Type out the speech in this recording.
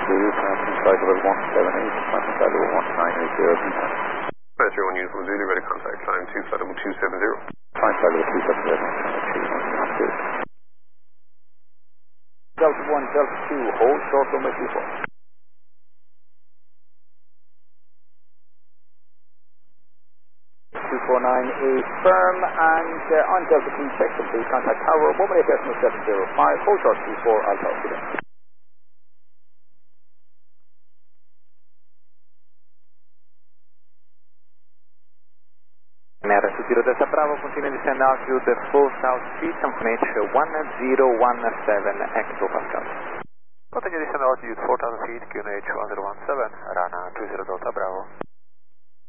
inside level 178, climb inside level 1980, VTAC. Master 1 Uniform Zulu, ready to contact, climb to flight level 270. Climb flight level 270, Delta 1, Delta 2, hold short runway 24. Firm and on Delta 2, check complete, contact tower 118.705, hold short 24, Alpha Alpha. Mera 20 Delta Bravo, continue to descend altitude 4 south feet, confirmation 1017 hectopascal. Continue to descend altitude 4000 feet, QNH 1017, Rana 20 Delta Bravo.